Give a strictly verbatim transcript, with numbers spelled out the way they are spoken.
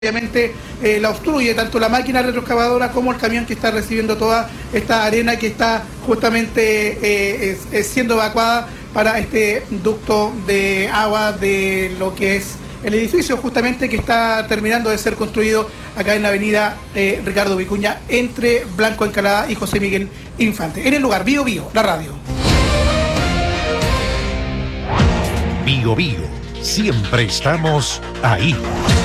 obviamente eh, la obstruye tanto la máquina retroexcavadora como el camión que está recibiendo toda esta arena que está justamente eh, es, es siendo evacuada para este ducto de agua de lo que es el edificio justamente que está terminando de ser construido acá en la avenida eh, Ricardo Vicuña entre Blanco Encalada y José Miguel Infante. En el lugar, Bio Bio, la radio. Bio Bio, siempre estamos ahí.